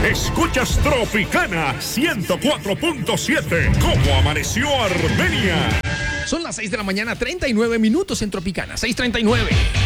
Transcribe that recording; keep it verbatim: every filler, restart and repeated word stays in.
Escuchas Tropicana ciento cuatro punto siete. ¿Cómo amaneció Armenia? Son las seis de la mañana, treinta y nueve minutos en Tropicana, seis treinta y nueve.